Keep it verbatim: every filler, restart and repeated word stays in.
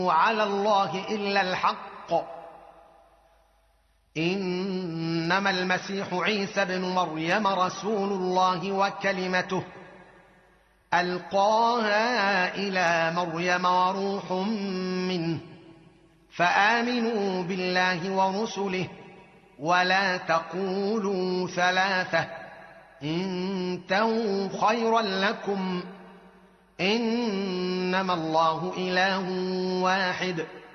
على الله إلا الحق إنما المسيح عيسى ابن مريم رسول الله وكلمته ألقاها إلى مريم وروح منه فآمنوا بالله ورسله ولا تقولوا ثلاثة انتهوا خيرا لكم إنما الله إله واحد